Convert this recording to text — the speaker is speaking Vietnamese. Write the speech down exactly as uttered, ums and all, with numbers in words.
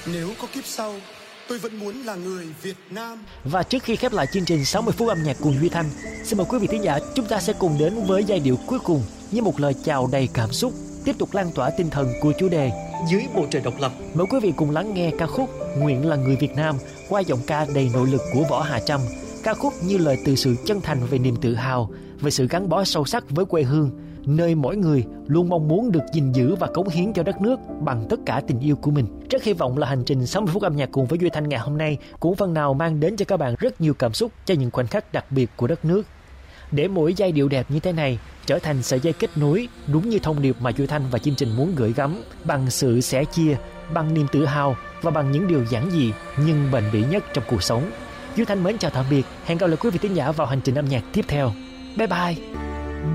Nếu có kiếp sau, tôi vẫn muốn là người Việt Nam. Và trước khi khép lại chương trình sáu mươi phút âm nhạc cùng Duy Thanh, xin mời quý vị thính giả chúng ta sẽ cùng đến với giai điệu cuối cùng như một lời chào đầy cảm xúc, tiếp tục lan tỏa tinh thần của chủ đề Dưới bầu trời độc lập. Mời quý vị cùng lắng nghe ca khúc Nguyện là người Việt Nam qua giọng ca đầy nội lực của Võ Hà Trâm. Ca khúc như lời từ sự chân thành về niềm tự hào, về sự gắn bó sâu sắc với quê hương, nơi mỗi người luôn mong muốn được gìn giữ và cống hiến cho đất nước bằng tất cả tình yêu của mình. Rất hy vọng là hành trình sáu mươi phút âm nhạc cùng với Duy Thanh ngày hôm nay cũng phần nào mang đến cho các bạn rất nhiều cảm xúc cho những khoảnh khắc đặc biệt của đất nước. Để mỗi giai điệu đẹp như thế này trở thành sợi dây kết nối đúng như thông điệp mà Duy Thanh và chương trình muốn gửi gắm, bằng sự sẻ chia, bằng niềm tự hào và bằng những điều giản dị nhưng bền bỉ nhất trong cuộc sống. Duy Thanh mến chào tạm biệt, hẹn gặp lại quý vị thính giả vào hành trình âm nhạc tiếp theo. Bye bye.